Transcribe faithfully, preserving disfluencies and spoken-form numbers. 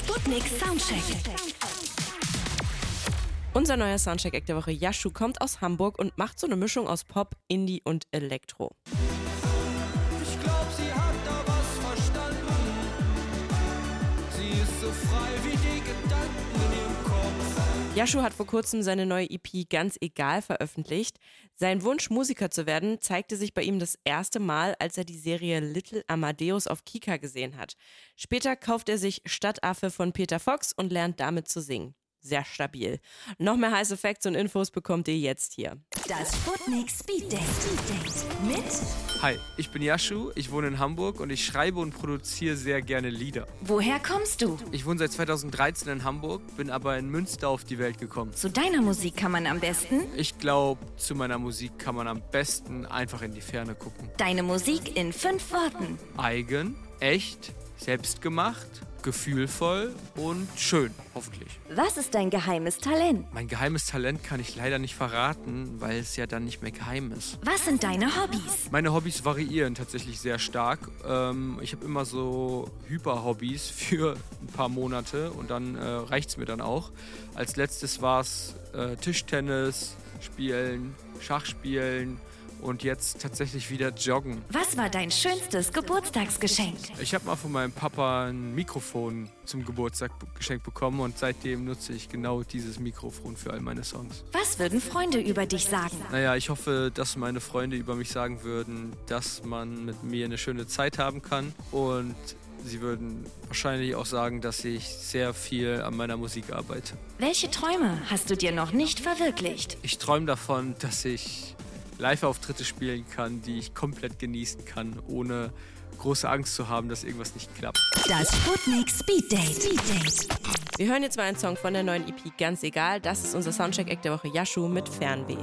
Sputnik Soundcheck. Unser neuer Soundcheck-Act der Woche, Yashu, kommt aus Hamburg und macht so eine Mischung aus Pop, Indie und Elektro. Ich glaub, sie hat da was verstanden. Sie ist so frei wie die Gedanken in ihrem Kopf. Yashu hat vor kurzem seine neue E P Ganz egal veröffentlicht. Sein Wunsch, Musiker zu werden, zeigte sich bei ihm das erste Mal, als er die Serie Little Amadeus auf Kika gesehen hat. Später kauft er sich Stadtaffe von Peter Fox und lernt damit zu singen. Sehr stabil. Noch mehr heiße Facts und Infos bekommt ihr jetzt hier. Das Sputnik Speed Date. Mit Hi, ich bin Yashu, ich wohne in Hamburg und ich schreibe und produziere sehr gerne Lieder. Woher kommst du? Ich wohne seit zweitausenddreizehn in Hamburg, bin aber in Münster auf die Welt gekommen. Zu deiner Musik kann man am besten Ich glaube, zu meiner Musik kann man am besten einfach in die Ferne gucken. deine Musik in fünf Worten. Eigen, echt, selbstgemacht, gefühlvoll und schön, hoffentlich. Was ist dein geheimes Talent? Mein geheimes Talent kann ich leider nicht verraten, weil es ja dann nicht mehr geheim ist. Was sind deine Hobbys? Meine Hobbys variieren tatsächlich sehr stark. Ähm, ich habe immer so Hyper-Hobbys für ein paar Monate und dann äh, reicht es mir dann auch. Als letztes war es äh, Tischtennis spielen, Schach spielen und jetzt tatsächlich wieder joggen. Was war dein schönstes Geburtstagsgeschenk? Ich habe mal von meinem Papa ein Mikrofon zum Geburtstag geschenkt bekommen und seitdem nutze ich genau dieses Mikrofon für all meine Songs. Was würden Freunde über dich sagen? Naja, ich hoffe, dass meine Freunde über mich sagen würden, dass man mit mir eine schöne Zeit haben kann und sie würden wahrscheinlich auch sagen, dass ich sehr viel an meiner Musik arbeite. Welche Träume hast du dir noch nicht verwirklicht? Ich träume davon, dass ich Live-Auftritte spielen kann, die ich komplett genießen kann, ohne große Angst zu haben, dass irgendwas nicht klappt. Das Sputnik Speed Date. Speed Date. Wir hören jetzt mal einen Song von der neuen E P Ganz egal. Das ist unser Soundcheck-Act der Woche, Yashu mit Fernweh.